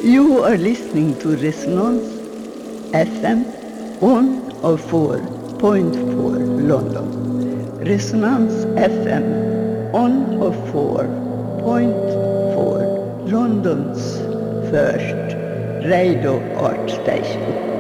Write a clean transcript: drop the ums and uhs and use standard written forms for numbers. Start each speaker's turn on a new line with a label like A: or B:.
A: You are listening to Resonance FM 104.4 London. Resonance FM 104.4 Londons first radio art station.